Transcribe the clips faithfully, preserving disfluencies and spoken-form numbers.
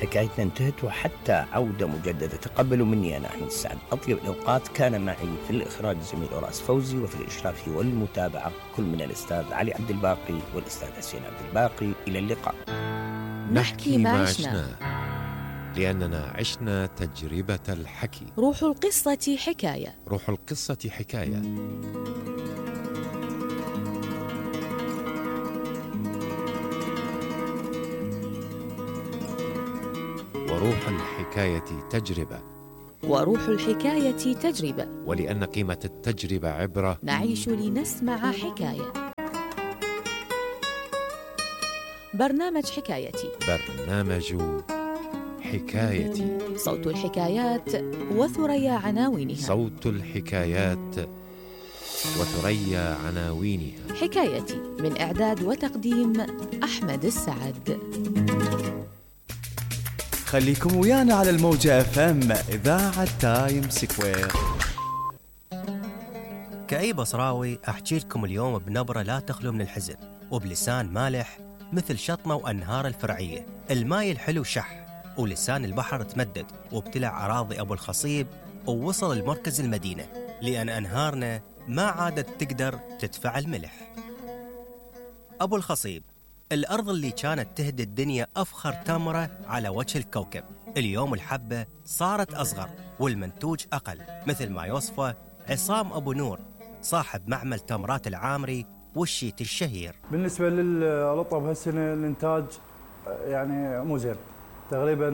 حكايتنا انتهت وحتى عودة مجددة. تقبلوا مني أنا أحمد السعد. أطيب الأوقات كان معي في الإخراج الزميل أوراس فوزي، وفي الإشراف والمتابعة كل من الأستاذ علي عبد الباقي والأستاذ حسين عبد الباقي. إلى اللقاء. نحكي ما عشنا لأننا عشنا تجربة الحكي. روح القصة حكاية. روح القصة حكاية. وروح الحكاية تجربة. وروح الحكاية تجربة. ولأن قيمة التجربة عبرة، نعيش لنسمع حكاية. برنامج حكايتي. برنامج حكايتي. صوت الحكايات وثريا عناوينها. صوت الحكايات وثريا عناوينها. حكايتي من إعداد وتقديم أحمد السعد. خليكم ويانا على الموجة اف ام إذاعة تايم سكوير. كأي بصراوي أحكي لكم اليوم بنبرة لا تخلو من الحزن، وبلسان مالح مثل شطمة وأنهار الفرعية. الماي الحلو شح، ولسان البحر تمدد وابتلع أراضي أبو الخصيب ووصل المركز المدينة، لأن أنهارنا ما عادت تقدر تدفع الملح. أبو الخصيب، الأرض اللي كانت تهدي الدنيا أفخر تمرة على وجه الكوكب، اليوم الحبة صارت أصغر والمنتوج أقل، مثل ما يوصفه عصام أبو نور صاحب معمل تمرات العامري والشيت الشهير. بالنسبة للرطب هالسنة الإنتاج يعني مو زين، تقريبا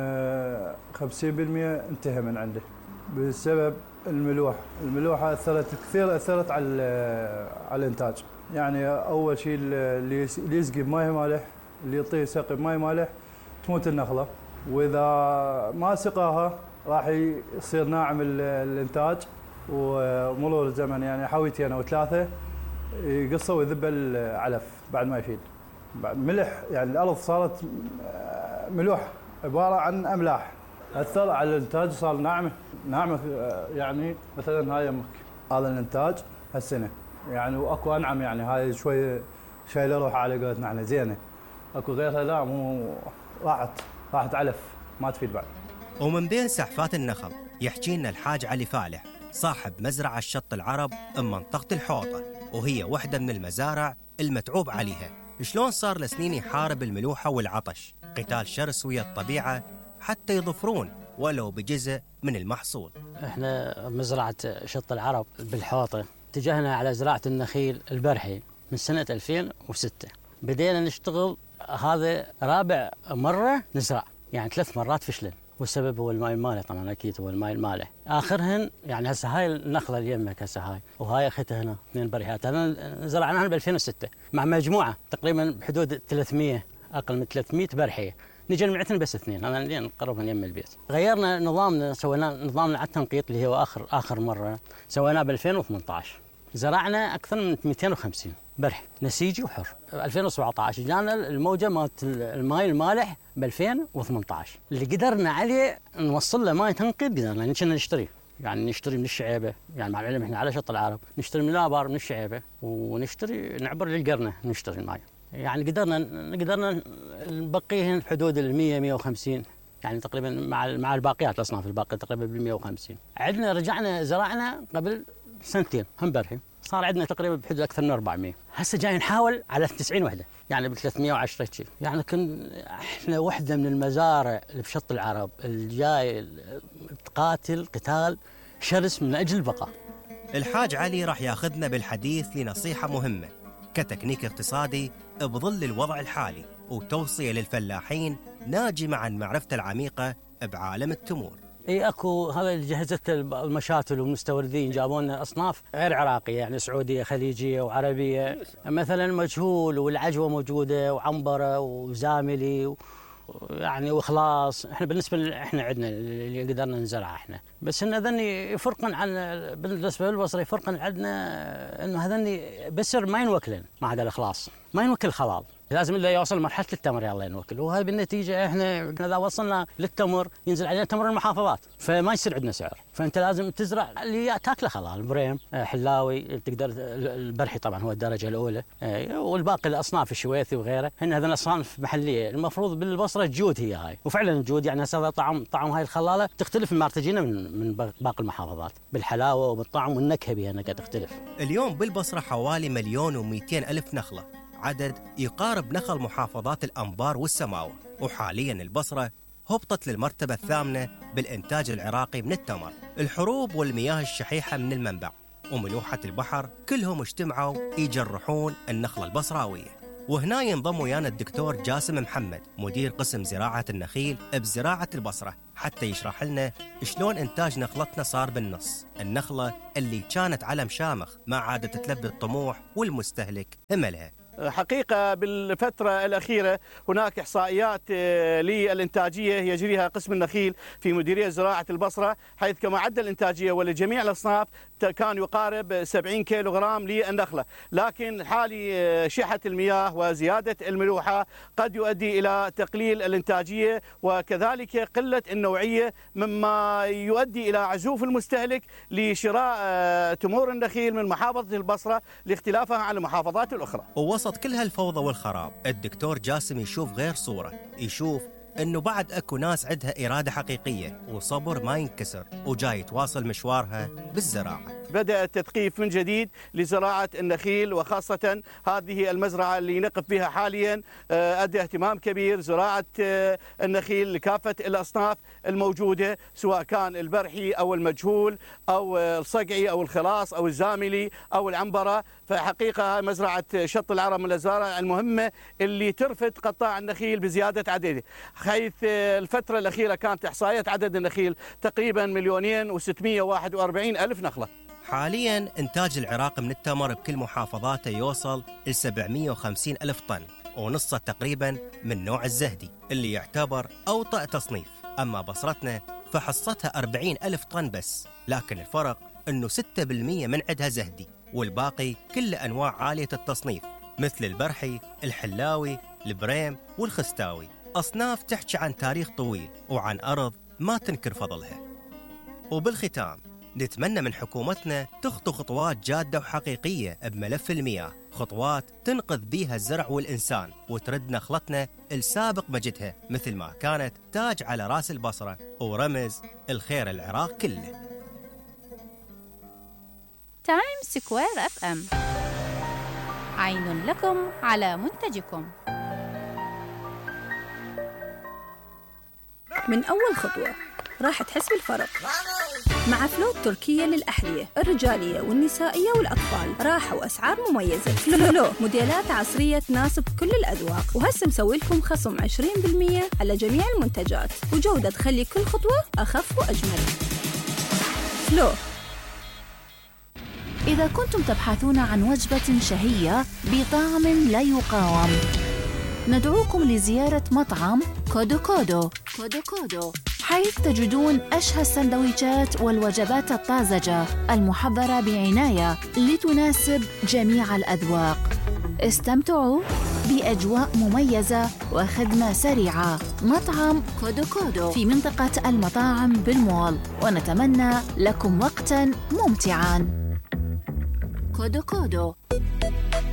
خمسين بالمئة انتهى من عنده بسبب الملوحة. الملوحة أثرت كثير، أثرت على على الإنتاج. يعني أول شيء اللي يسقي بماء مالح، اللي يعطيه سقي بماء مالح تموت النخلة، وإذا ما سقاها راح يصير ناعم الإنتاج، ومرور الزمن يعني حويتين أو ثلاثة يقصوا ويذب العلف بعد ما يفيد. بعد ملح، يعني الأرض صارت ملوح عبارة عن أملاح، أثر على الإنتاج، صار ناعمة ناعمة. يعني مثلا هاي يمك هذا الإنتاج هالسنة يعني، واكو انعم، يعني هاي شوي شايله روح على قولتنا احنا زينه، اكو غيرها لا، مو راحت راحت علف ما تفيد بعد. ومن بين سحفات النخل يحكي لنا الحاج علي فالح صاحب مزرعه الشط العرب بمنطقه الحوطه، وهي واحده من المزارع المتعوب عليها. شلون صار لسنين يحارب الملوحه والعطش، قتال شرس ويا الطبيعه حتى يظفرون ولو بجزء من المحصول. احنا مزرعه شط العرب بالحوطه اتجهنا على زراعة النخيل البرحي من سنة ألفين وستة. بدينا نشتغل، هذا رابع مرة نزرع، يعني ثلاث مرات فشلن، والسبب هو الماء المالح طبعا، أكيد هو الماء المالح. آخرهن يعني هسه هاي النخلة اللي يمك هسه هاي، وهاي أختها هنا اثنين بريحات، هذا زرعناها ب ألفين وستة مع مجموعة تقريبا بحدود ثلاثمئة، أقل من ثلاثمئة برحية. نجي نمعتن بس اثنين، هذا اللي نقرب من يم البيت. غيرنا نظامنا، سوينا نظامنا على التنقيط اللي هو آخر آخر مرة سويناه ب ألفين وثمانية عشر. زرعنا أكثر من مئتين وخمسين برح نسيجي وحر. ألفين وسبعة عشر جانا الموجة مالت الماء المالح ب ألفين وثمانية عشر، اللي قدرنا عليه نوصل له ماء تنقيط قدرنا، يعني كنا نشتري يعني نشتري من الشعيبة، يعني مع العلم احنا على شط العرب نشتري من الآبار من الشعيبة، ونشتري نعبر للقرنة نشتري الماء، يعني قدرنا قدرنا نبقيه بحدود ال مئة مئة وخمسين، يعني تقريبا مع مع الباقيات الأصناف الباقية تقريبا بال مئة وخمسين. عندنا رجعنا زرعنا قبل سنتين هم برحي، صار عندنا تقريبا بحدود اكثر من أربعمئة. هسه جاي نحاول على تسعين وحده، يعني ب ثلاثمئة وعشرة شيء. يعني كن احنا وحده من المزارع اللي بشط العرب اللي جاي تقاتل قتال شرس من اجل البقاء. الحاج علي راح ياخذنا بالحديث لنصيحه مهمه كتكنيك اقتصادي بظل الوضع الحالي، وتوصيه للفلاحين ناجمه عن معرفته العميقه بعالم التمور. اي اكو هذا اللي جهزت المشاتل والمستوردين جابوا لنا اصناف غير عراقيه، يعني سعوديه خليجيه وعربيه، مثلا مجهول والعجوه موجوده وعنبره وزاملي يعني واخلاص. احنا بالنسبه احنا عندنا اللي قدرنا نزرعه احنا، بس ان هذني يفرقن عن بالنسبه للبصره، يفرقن عندنا انه هذني بسر ما ينوكلن مع هذا الاخلاص، ما ينوكل خلال. لازم إلا يوصل مرحلة التمر يلا نوكل، وهذا بالنتيجة إحنا إذا وصلنا للتمر ينزل علينا تمر المحافظات، فما يصير عندنا سعر، فأنت لازم تزرع اللي تاكله خلال بريم، حلاوي، تقدر البرحي طبعا هو الدرجة الأولى، والباقي الأصناف الشويثي وغيره، هن هذول أصناف محلية. المفروض بالبصرة الجود هي هاي، وفعلا الجود يعني هذا طعم طعم هاي الخلالة تختلف من مارتجينا من من باقي المحافظات بالحلاوة وبالطعم والنكهة بها انها تختلف. اليوم بالبصرة حوالي مليون ومئتين ألف نخلة، عدد يقارب نخل محافظات الأنبار والسماوة. وحاليا البصرة هبطت للمرتبة الثامنة بالإنتاج العراقي من التمر. الحروب والمياه الشحيحة من المنبع وملوحة البحر كلهم اجتمعوا يجرحون النخلة البصراوية. وهنا ينضم ويانا الدكتور جاسم محمد مدير قسم زراعة النخيل بزراعة البصرة حتى يشرح لنا شلون إنتاج نخلتنا صار بالنص، النخلة اللي كانت علم شامخ ما عادت تلبي الطموح والمستهلك هملها. حقيقة بالفترة الأخيرة هناك إحصائيات للإنتاجية يجريها قسم النخيل في مديرية زراعة البصرة، حيث كما معدل الإنتاجية ولجميع الأصناف كان يقارب سبعين كيلوغرام للنخلة، لكن حالي شحة المياه وزيادة الملوحة قد يؤدي إلى تقليل الإنتاجية وكذلك قلة النوعية، مما يؤدي إلى عزوف المستهلك لشراء تمور النخيل من محافظة البصرة لاختلافها عن المحافظات الأخرى. ووسط كل هالفوضى والخراب الدكتور جاسم يشوف غير صورة، يشوف انه بعد اكو ناس عندها إرادة حقيقية وصبر ما ينكسر وجاي تواصل مشوارها بالزراعة. بدأ التثقيف من جديد لزراعة النخيل، وخاصة هذه المزرعة اللي نقف بها حاليا أدى اهتمام كبير زراعة النخيل لكافة الأصناف الموجودة، سواء كان البرحي أو المجهول أو الصقعي أو الخلاص أو الزاملي أو العنبرة. فحقيقة مزرعة شط العرب من المزارع المهمة اللي ترفد قطاع النخيل بزيادة عدده، حيث الفترة الأخيرة كانت إحصائية عدد النخيل تقريبا مليونين وستمئة وواحد وأربعين ألف نخلة. حالياً إنتاج العراق من التمر بكل محافظاته يوصل ل سبعمئة وخمسين ألف طن، ونصه تقريباً من نوع الزهدي اللي يعتبر أوطأ تصنيف. أما بصرتنا فحصتها أربعين ألف طن بس، لكن الفرق أنه ستة بالمئة من عدها زهدي والباقي كل أنواع عالية التصنيف مثل البرحي، الحلاوي، البريم والخستاوي، أصناف تحكي عن تاريخ طويل وعن أرض ما تنكر فضلها. وبالختام نتمنى من حكومتنا تخطو خطوات جادة وحقيقية بملف المياه، خطوات تنقذ بيها الزرع والإنسان وترد نخلتنا السابق مجدها مثل ما كانت تاج على راس البصرة ورمز الخير العراق كله. تايم سكوير اف ام، عين لكم على منتجكم. من أول خطوة راح تحس بالفرق مع فلو التركية للأحذية الرجالية والنسائية والأطفال، راحة وأسعار مميزة. فلو موديلات عصرية تناسب كل الأذواق، وهسه مسوي لكم خصم عشرين بالمئة على جميع المنتجات وجودة تخلي كل خطوة أخف وأجمل. فلو. إذا كنتم تبحثون عن وجبة شهية بطعم لا يقاوم، ندعوكم لزيارة مطعم كودو كودو كودو كودو، حيث تجدون أشهى السندويشات والوجبات الطازجة المحضرة بعناية لتناسب جميع الأذواق. استمتعوا بأجواء مميزة وخدمة سريعة. مطعم كودو كودو في منطقة المطاعم بالمول، ونتمنى لكم وقتاً ممتعاً. كودو كودو.